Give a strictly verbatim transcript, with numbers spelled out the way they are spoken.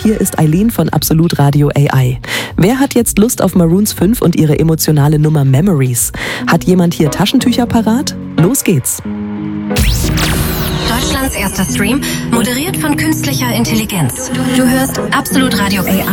hier ist Eileen von Absolut Radio A I. Wer hat jetzt Lust auf Maroons fünf und ihre emotionale Nummer Memories? Hat jemand hier Taschentücher parat? Los geht's! Deutschlands erster Stream, moderiert von künstlicher Intelligenz. Du hörst Absolut Radio A I.